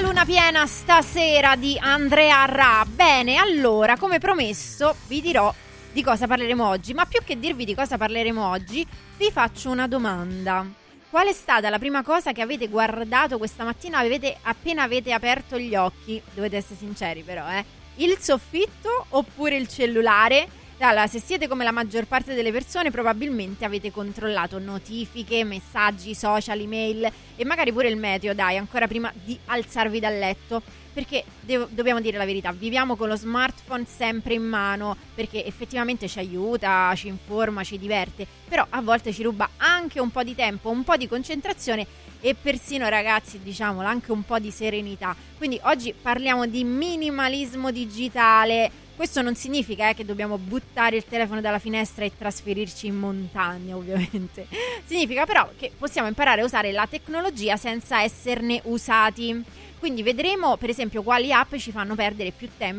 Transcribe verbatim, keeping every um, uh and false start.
luna piena stasera di Andrea Ra. Bene, allora, come promesso, vi dirò di cosa parleremo oggi. Ma più che dirvi di cosa parleremo oggi, vi faccio una domanda. Qual è stata la prima cosa che avete guardato questa mattina avete, appena avete aperto gli occhi? Dovete essere sinceri però, eh? Il soffitto oppure il cellulare? Allora, se siete come la maggior parte delle persone, probabilmente avete controllato notifiche, messaggi, social, email e magari pure il meteo, dai, ancora prima di alzarvi dal letto. Perché devo, dobbiamo dire la verità, viviamo con lo smartphone sempre in mano, perché effettivamente ci aiuta, ci informa, ci diverte, però a volte ci ruba anche un po' di tempo, un po' di concentrazione e persino, ragazzi, diciamolo, anche un po' di serenità. Quindi oggi parliamo di minimalismo digitale. Questo non significa eh, che dobbiamo buttare il telefono dalla finestra e trasferirci in montagna, ovviamente. Significa però che possiamo imparare a usare la tecnologia senza esserne usati. Quindi vedremo, per esempio, quali app ci fanno perdere più tempo